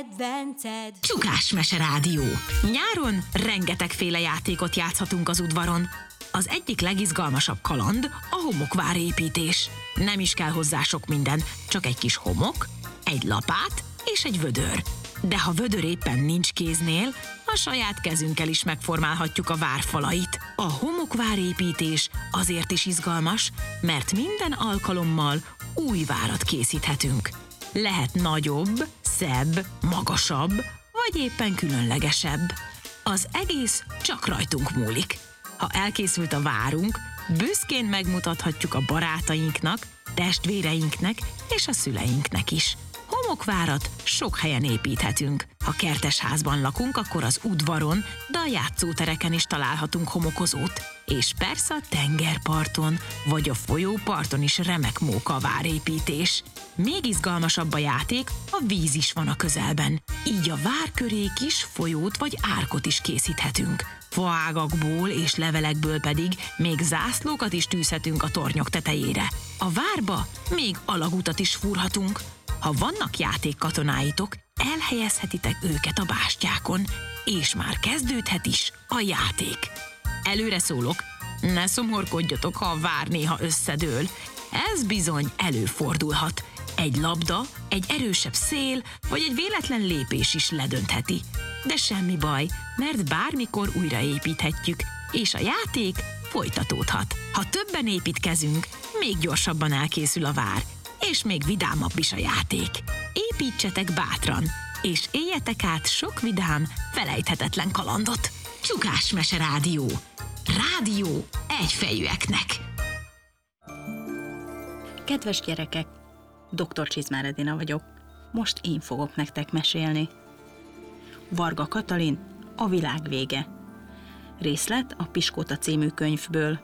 kedvenced. Csukásmese Rádió. Nyáron rengetegféle játékot játszhatunk az udvaron. Az egyik legizgalmasabb kaland a homokvárépítés. Nem is kell hozzá sok minden, csak egy kis homok, egy lapát és egy vödör. De ha vödör éppen nincs kéznél, a saját kezünkkel is megformálhatjuk a várfalait. A homokvárépítés azért is izgalmas, mert minden alkalommal új várat készíthetünk. Lehet nagyobb, szebb, magasabb, vagy éppen különlegesebb. Az egész csak rajtunk múlik. Ha elkészült a várunk, büszkén megmutathatjuk a barátainknak, testvéreinknek és a szüleinknek is. Homokvárat sok helyen építhetünk. Ha kertesházban lakunk, akkor az udvaron, de a játszótereken is találhatunk homokozót. És persze a tengerparton, vagy a folyóparton is remek móka a várépítés. Még izgalmasabb a játék, ha víz is van a közelben. Így a vár köré kis folyót vagy árkot is készíthetünk. Faágakból és levelekből pedig még zászlókat is tűzhetünk a tornyok tetejére. A várba még alagutat is fúrhatunk. Ha vannak játékkatonáitok, elhelyezhetitek őket a bástyákon, és már kezdődhet is a játék. Előre szólok, ne szomorkodjatok, ha a vár néha összedől. Ez bizony előfordulhat. Egy labda, egy erősebb szél, vagy egy véletlen lépés is ledöntheti. De semmi baj, mert bármikor újraépíthetjük, és a játék folytatódhat. Ha többen építkezünk, még gyorsabban elkészül a vár, és még vidámabb is a játék. Építsetek bátran, és éljetek át sok vidám, felejthetetlen kalandot. Csukásmese Rádió. Rádió egyfejűeknek. Kedves gyerekek, Dr. Csizmár Edina vagyok. Most én fogok nektek mesélni. Varga Katalin, A világ vége. Részlet a Piskóta című könyvből.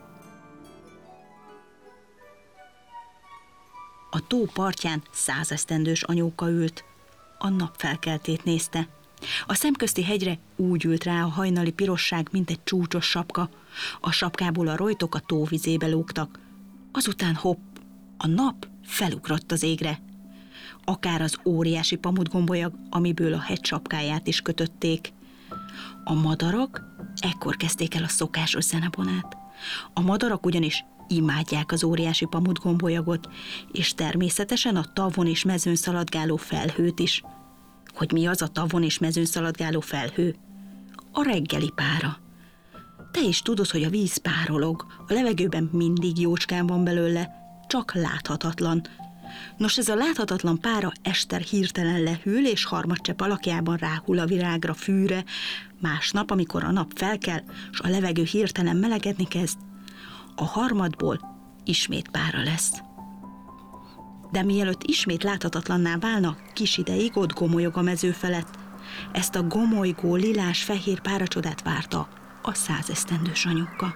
A tó partján 100 esztendős anyóka ült. A napfelkeltét nézte. A szemközti hegyre úgy ült rá a hajnali pirosság, mint egy csúcsos sapka. A sapkából a rojtok a tó vizébe lógtak. Azután hopp, a nap felugrott az égre. Akár az óriási pamutgombolyag, amiből a hegy sapkáját is kötötték. A madarak ekkor kezdték el a szokásos zenebonát. A madarak ugyanis imádják az óriási pamutgombolyagot, és természetesen a tavon és mezőn szaladgáló felhőt is. Hogy mi az a tavon és mezőn szaladgáló felhő? A reggeli pára. Te is tudod, hogy a víz párolog, a levegőben mindig jócskán van belőle, csak láthatatlan. Nos, ez a láthatatlan pára este hirtelen lehűl, és harmadcsepp alakjában ráhull a virágra, fűre. Másnap, amikor a nap felkel, és a levegő hirtelen melegedni kezd, a harmadból ismét pára lesz. De mielőtt ismét láthatatlanná válna, kis ideig ott gomolyog a mező felett. Ezt a gomolygó, lilás-fehér páracsodát várta a 100 esztendős anyuka.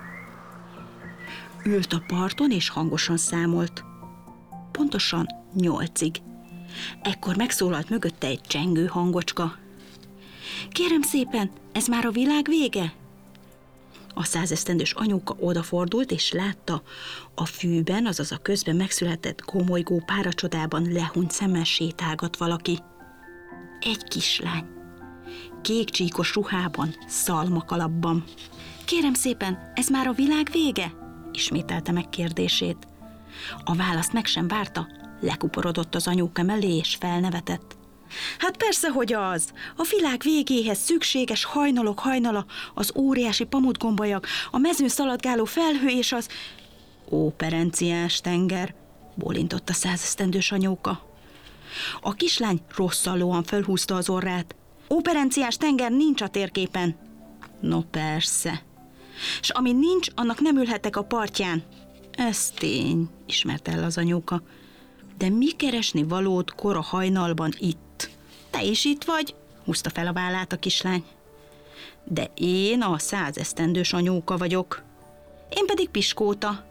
Ült a parton és hangosan számolt. Pontosan 8-ig. Ekkor megszólalt mögötte egy csengő hangocska. Kérem szépen, ez már a világ vége? A 100 esztendős anyuka odafordult, és látta, a fűben, azaz a közben megszületett gomolygó páracsodában lehunyt szemmel sétálgat valaki. Egy kislány. Kék csíkos ruhában, szalmakalapban. Kérem szépen, ez már a világ vége? Ismételte meg kérdését. A választ meg sem várta, lekuporodott az anyuka mellé, és felnevetett. Hát persze, hogy az! A világ végéhez szükséges hajnalok hajnala, az óriási pamutgombolyag, a mezőn szaladgáló felhő és az... Óperenciás tenger, bólintott a 100 esztendős anyóka. A kislány rosszallóan felhúzta az orrát. Óperenciás tenger nincs a térképen. No persze. S ami nincs, annak nem ülhetek a partján. Ez tény, ismerte el az anyóka. De mi keresni valót kora hajnalban itt? Te is itt vagy? Húzta fel a vállát a kislány. De én a 100 esztendős anyóka vagyok. Én pedig Piskóta.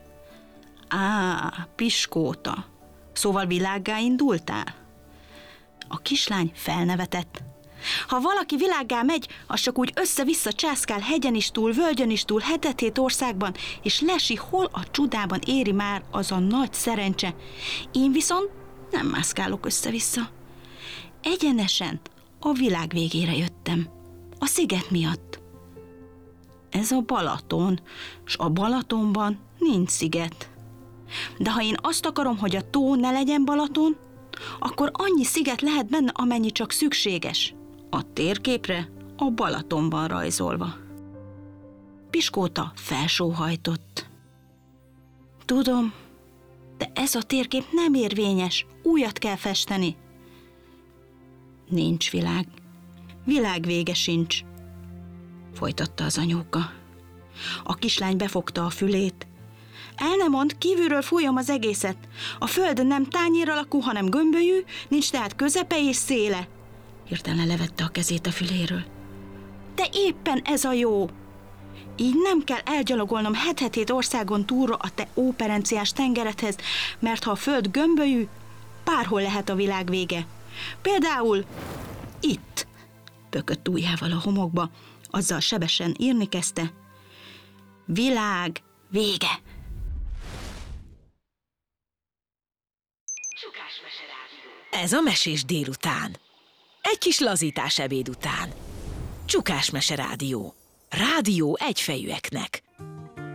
Á, Piskóta. Szóval világgá indultál? A kislány felnevetett. Ha valaki világgá megy, az csak úgy össze-vissza császkál hegyen is túl, völgyön is túl, hetet-hét országban, és lesi, hol a csodában éri már az a nagy szerencse. Én viszont nem mászkálok össze-vissza. Egyenesen A világ végére jöttem. A sziget miatt. Ez a Balaton, s a Balatonban nincs sziget. De ha én azt akarom, hogy a tó ne legyen Balaton, akkor annyi sziget lehet benne, amennyi csak szükséges. A térképre a Balaton van rajzolva. Piskóta felsóhajtott. Tudom, de ez a térkép nem érvényes, újat kell festeni. Nincs világ. Világ vége sincs, folytatta az anyóka. A kislány befogta a fülét. El nem mond, kívülről fújom az egészet. A föld nem tányér alakú, hanem gömbölyű, nincs tehát közepe és széle. Hirtelen levette a kezét a füléről. De éppen ez a jó! Így nem kell elgyalogolnom het-hetét országon túlra a te óperenciás tengeredhez, mert ha a föld gömbölyű, bárhol lehet a világ vége. Például itt, pökött ujjával a homokba, azzal sebesen írni kezdte. Világ vége. Ez a Mesés délután. Egy kis lazítás ebéd után. Csukás Mese Rádió. Rádió egyfejűeknek.